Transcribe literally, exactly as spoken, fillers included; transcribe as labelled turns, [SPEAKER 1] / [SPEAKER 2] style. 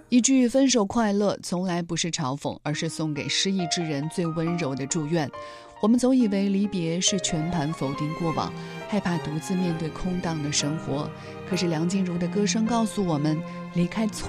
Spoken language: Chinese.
[SPEAKER 1] 一句分手快乐从来不是嘲讽，而是送给失意之人最温柔的祝愿。我们总以为离别是全盘否定过往，害怕独自面对空荡的生活，可是梁静茹的歌声告诉我们，离开